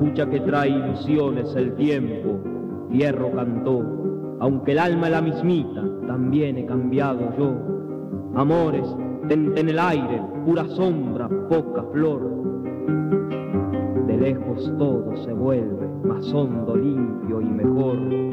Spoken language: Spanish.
pucha que trae ilusiones el tiempo. Fierro cantó, aunque el alma es la mismita, también he cambiado yo. Amores, tente en el aire, pura sombra, poca flor. De lejos todo se vuelve más hondo, limpio y mejor.